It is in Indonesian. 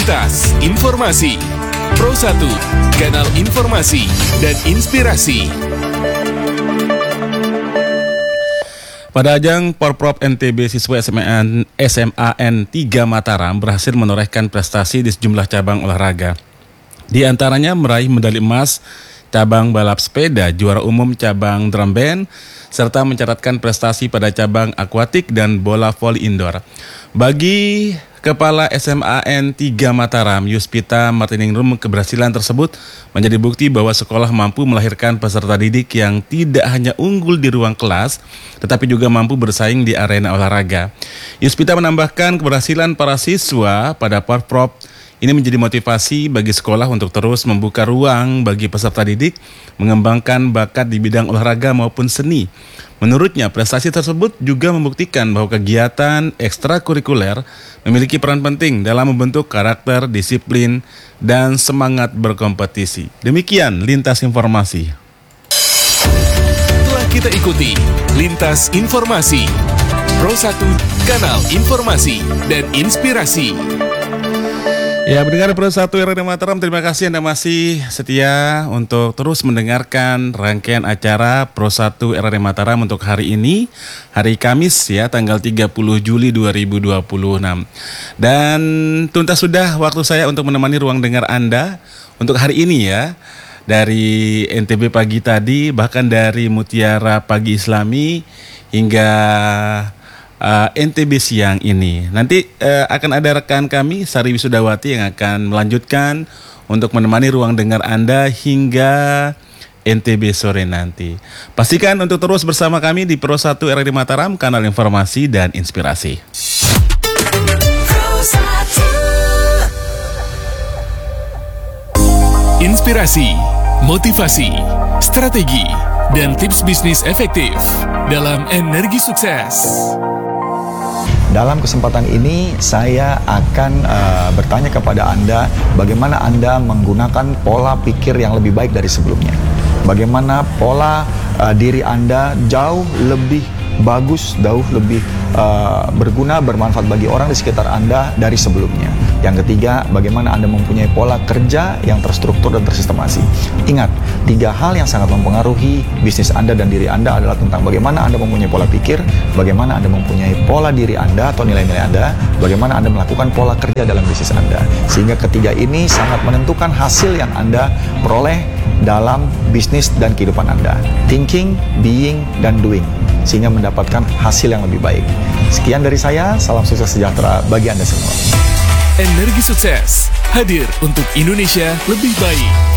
Lintas Informasi Pro 1, kanal informasi dan inspirasi. Pada ajang Porprov NTB, siswa SMAN 3 Mataram berhasil menorehkan prestasi di sejumlah cabang olahraga. Di antaranya meraih medali emas cabang balap sepeda, juara umum cabang drum band, serta mencatatkan prestasi pada cabang akuatik dan bola voli indoor. Bagi Kepala SMAN 3 Mataram, Yuspita Martiningrum, keberhasilan tersebut menjadi bukti bahwa sekolah mampu melahirkan peserta didik yang tidak hanya unggul di ruang kelas, tetapi juga mampu bersaing di arena olahraga. Yuspita menambahkan keberhasilan para siswa pada Porprov ini menjadi motivasi bagi sekolah untuk terus membuka ruang bagi peserta didik, mengembangkan bakat di bidang olahraga maupun seni. Menurutnya, prestasi tersebut juga membuktikan bahwa kegiatan ekstrakurikuler memiliki peran penting dalam membentuk karakter, disiplin, dan semangat berkompetisi. Demikian Lintas Informasi. Telah kita ikuti Lintas Informasi Pro 1, kanal informasi dan inspirasi. Ya, pendengar Pro 1 RRI Mataram, terima kasih Anda masih setia untuk terus mendengarkan rangkaian acara Pro 1 RRI Mataram untuk hari ini, hari Kamis ya, tanggal 30 Juli 2026. Dan tuntas sudah waktu saya untuk menemani ruang dengar Anda untuk hari ini ya. Dari NTB pagi tadi, bahkan dari Mutiara Pagi Islami hingga NTB siang ini. Nanti akan ada rekan kami, Sari Wisudawati, yang akan melanjutkan untuk menemani ruang dengar Anda hingga NTB sore nanti. Pastikan untuk terus bersama kami di Pro 1 RRI Mataram, kanal informasi dan inspirasi. Inspirasi, motivasi, strategi, dan tips bisnis efektif dalam Energi Sukses. Dalam kesempatan ini saya akan bertanya kepada Anda bagaimana Anda menggunakan pola pikir yang lebih baik dari sebelumnya. Bagaimana pola diri Anda jauh lebih bagus, jauh lebih berguna, bermanfaat bagi orang di sekitar Anda dari sebelumnya. Yang ketiga, bagaimana Anda mempunyai pola kerja yang terstruktur dan tersistemasi. Ingat, 3 hal yang sangat mempengaruhi bisnis Anda dan diri Anda adalah tentang bagaimana Anda mempunyai pola pikir, bagaimana Anda mempunyai pola diri Anda atau nilai-nilai Anda, bagaimana Anda melakukan pola kerja dalam bisnis Anda. Sehingga ketiga ini sangat menentukan hasil yang Anda peroleh dalam bisnis dan kehidupan Anda. Thinking, being, dan doing. Sehingga mendapatkan hasil yang lebih baik. Sekian dari saya, salam sukses sejahtera bagi Anda semua. Energi Sukses hadir untuk Indonesia lebih baik.